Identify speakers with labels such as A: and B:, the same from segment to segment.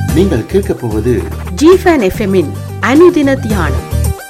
A: நீங்கள் கேட்கப் போவது
B: ஜிஃபன் எஃப்எம்மின் அனுதின தியானம்.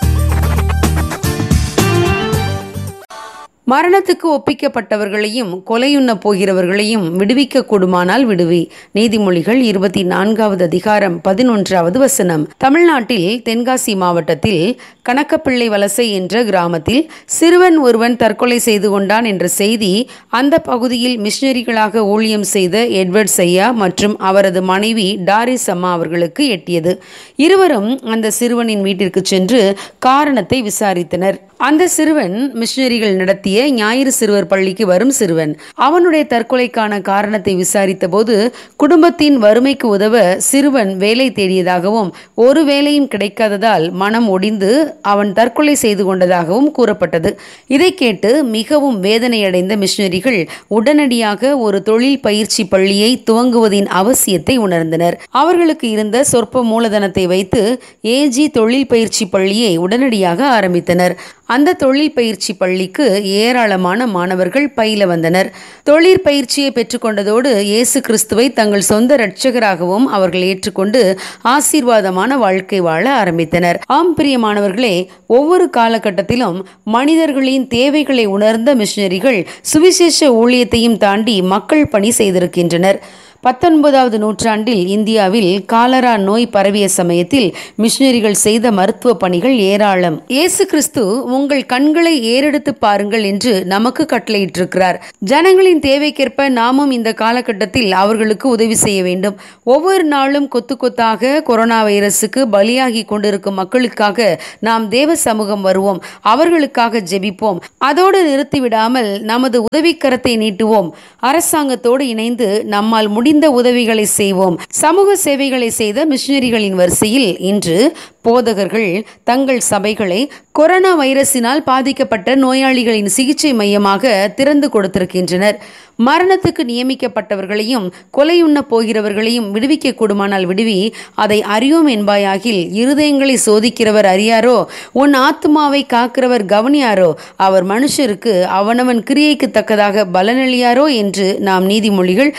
C: மரணத்துக்கு ஒப்பிக்கப்பட்டவர்களையும் கொலையுண்ண போகிறவர்களையும் விடுவிக்க கூடுமானால் விடுவி. நீதிமொழிகள் 24வது அதிகாரம் 11வது வசனம். தமிழ்நாட்டில் தென்காசி மாவட்டத்தில் கணக்கப்பிள்ளை வலசை என்ற கிராமத்தில் சிறுவன் ஒருவன் தற்கொலை செய்து கொண்டான் என்ற செய்தி அந்த பகுதியில் மிஷனரிகளாக ஊழியம் செய்த எட்வர்ட்ஸ் ஐயா மற்றும் அவரது மனைவி டாரிஸ் அம்மா அவர்களுக்கு எட்டியது. இருவரும் அந்த சிறுவனின் வீட்டிற்கு சென்று காரணத்தை விசாரித்தனர். அந்த சிறுவன் மிஷனரிகள் நடத்திய ஞாயிறு சிறுவர் பள்ளிக்கு வரும் சிறுவன். அவனுடைய தற்கொலைக்கான காரணத்தை விசாரித்த போது குடும்பத்தின் வறுமைக்கு உதவ சிறுவன் வேலை தேடியதாகவும் ஒரு வேலையும் கிடைக்காததால் மனம் ஒடிந்து அவன் தற்கொலை செய்து கொண்டதாகவும் கூறப்பட்டது. இதை கேட்டு மிகவும் வேதனையடைந்த மிஷனரிகள் உடனடியாக ஒரு தொழில் பயிற்சி பள்ளியை துவங்குவதின் அவசியத்தை உணர்ந்தனர். அவர்களுக்கு இருந்த சொற்ப மூலதனத்தை வைத்து ஏஜி தொழில் பயிற்சி பள்ளியை உடனடியாக ஆரம்பித்தனர். அந்த தொழில் பயிற்சி பள்ளிக்கு ஏராளமான மாணவர்கள் பயில வந்தனர். தொழிற்பயிற்சியை பெற்றுக்கொண்டதோடு இயேசு கிறிஸ்துவை தங்கள் சொந்த இரட்சகராகவும் அவர்கள் ஏற்றுக்கொண்டு ஆசீர்வாதமான வாழ்க்கை வாழ ஆரம்பித்தனர். ஆம் பிரியமானவர்களே, ஒவ்வொரு காலகட்டத்திலும் மனிதர்களின் தேவைகளை உணர்ந்த மிஷனரிகள் சுவிசேஷ ஊழியத்தையும் தாண்டி மக்கள் பணி செய்திருக்கின்றனர். 19வது நூற்றாண்டில் இந்தியாவில் காலரா நோய் பரவிய சமயத்தில் மிஷனரிகள் செய்த மருத்துவ பணிகள் ஏராளம். இயேசு கிறிஸ்து உங்கள் கண்களை ஏறெடுத்து பாருங்கள் என்று நமக்கு கட்டளையிட்டிருக்கிறார். ஜனங்களின் தேவைக்கேற்ப நாமும் இந்த காலகட்டத்தில் அவர்களுக்கு உதவி செய்ய வேண்டும். ஒவ்வொரு நாளும் கொத்து கொத்தாக கொரோனா வைரஸுக்கு பலியாகி கொண்டிருக்கும் மக்களுக்காக நாம் தேவ சமூகம் வருவோம், அவர்களுக்காக ஜெபிப்போம். அதோடு நிறுத்திவிடாமல் நமது உதவிக்கரத்தை நீட்டுவோம். அரசாங்கத்தோடு இணைந்து நம்மால் முடிந்த உதவிகளை செய்வோம். சமூக சேவைகளை செய்த மிஷனரிகளின் வரிசையில் இன்று போதகர்கள் தங்கள் சபைகளை கொரோனா வைரஸினால் பாதிக்கப்பட்ட நோயாளிகளின் சிகிச்சை மையமாக திறந்து கொடுத்திருக்கின்றனர். மரணத்துக்கு நியமிக்கப்பட்டவர்களையும் கொலையுண்ண போகிறவர்களையும் விடுவிக்க கூடுமானால் விடுவி, அதை அறியோம் என்பாயாகில் இருதயங்களை சோதிக்கிறவர் அறியாரோ, உன் ஆத்துமாவை காக்கிறவர் கவனியாரோ, அவர் மனுஷருக்கு அவனவன் கிரியைக்கு தக்கதாக பலனளியாரோ என்று நாம் நீதிமொழிகள்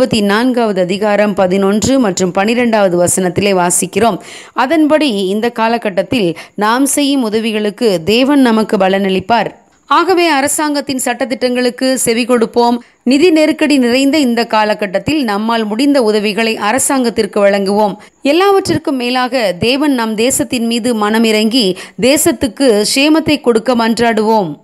C: 24வது அதிகாரம் 11 மற்றும் 12வது வசனத்திலே வாசிக்கிறோம். அதன்படி இந்த காலகட்டத்தில் நாம் செய்யும் உதவிகளுக்கு தேவன் நமக்கு பலனளிப்பார். ஆகவே அரசாங்கத்தின் சட்டத்திட்டங்களுக்கு செவி கொடுப்போம். நிதி நெருக்கடி நிறைந்த இந்த காலகட்டத்தில் நம்மால் முடிந்த உதவிகளை அரசாங்கத்திற்கு வழங்குவோம். எல்லாவற்றிற்கும் மேலாக தேவன் நம் தேசத்தின் மீது மனமிறங்கி தேசத்துக்கு சேமத்தை கொடுக்க மன்றாடுவோம்.